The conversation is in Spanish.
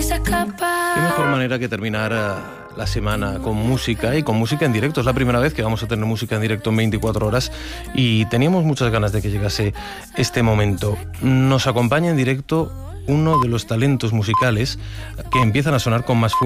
Qué mejor manera que terminar la semana con música y con música en directo. Es la primera vez que vamos a tener música en directo en 24 horas y teníamos muchas ganas de que llegase este momento. Nos acompaña en directo uno de los talentos musicales que empiezan a sonar con más fuerza